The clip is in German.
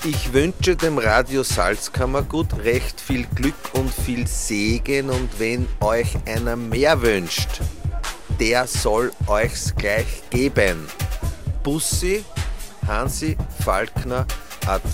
Ich wünsche dem Radio Salzkammergut recht viel Glück und viel Segen, und wenn euch einer mehr wünscht, der soll euch's gleich geben. Bussi, Hansi Falkner at